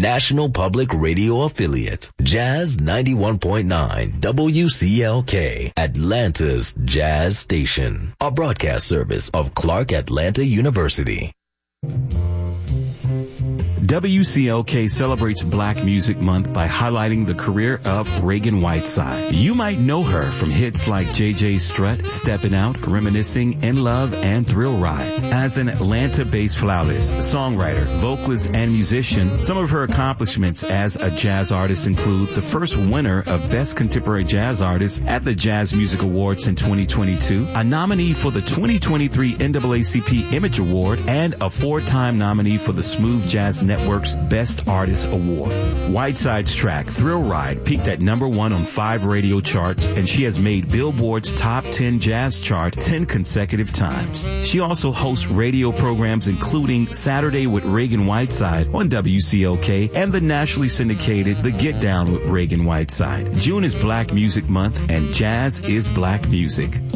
National Public Radio affiliate, Jazz 91.9 WCLK, Atlanta's Jazz Station, a broadcast service of Clark Atlanta University. WCLK celebrates Black Music Month by highlighting the career of Reagan Whiteside. You might know her from hits like JJ Strut, Steppin' Out, Reminiscing, In Love, and Thrill Ride. As an Atlanta-based flautist, songwriter, vocalist, and musician, some of her accomplishments as a jazz artist include the first winner of Best Contemporary Jazz Artist at the Jazz Music Awards in 2022, a nominee for the 2023 NAACP Image Award, and a four-time nominee for the Smooth Jazz Network's Best Artist Award. Whiteside's track, Thrill Ride, peaked at #1 on 5 radio charts, and she has made Billboard's Top 10 Jazz chart 10 consecutive times. She also hosts radio programs including Saturday with Reagan Whiteside on WCLK and the nationally syndicated The Get Down with Reagan Whiteside. June is Black Music Month, and jazz is black music.